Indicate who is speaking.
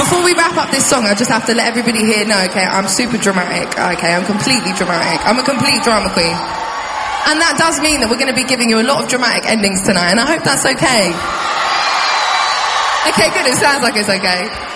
Speaker 1: before we wrap up this song, I just have to let everybody here know, okay, I'm super dramatic. Okay, I'm completely dramatic. I'm a complete drama queen. And that does mean that we're going to be giving you a lot of dramatic endings tonight, and I hope that's okay. Okay, good, it sounds like it's okay.